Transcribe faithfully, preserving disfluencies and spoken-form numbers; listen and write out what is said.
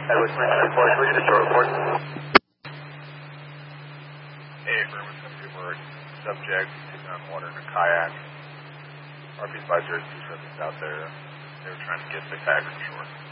Edward Smith, report. We get a short report. Hey, Affirmative, some people were subject taking on water in a kayak. R P five zero two seven is out there. They were trying to get the kayak from shore.